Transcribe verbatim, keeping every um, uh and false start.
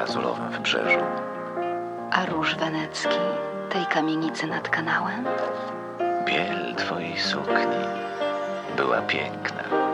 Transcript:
lazurowym wybrzeżu. A róż wenecki tej kamienicy nad kanałem? Biel twojej sukni była piękna.